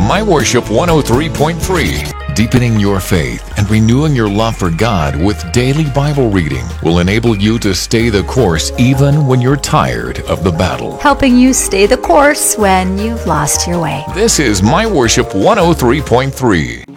My Worship 103.3. Deepening your faith and renewing your love for God with daily Bible reading will enable you to stay the course even when you're tired of the battle. Helping you stay the course when you've lost your way. This is My Worship 103.3.